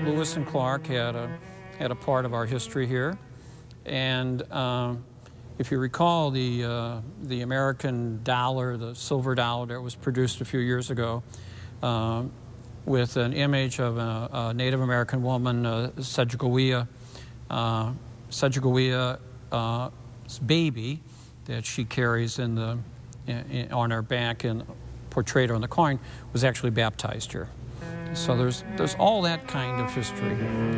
Lewis and Clark had a part of our history here, and if you recall, the American dollar, the silver dollar that was produced a few years ago, with an image of a Native American woman, Sacagawea's baby that she carries on her back and portrayed on the coin, was actually baptized here. So there's all that kind of history.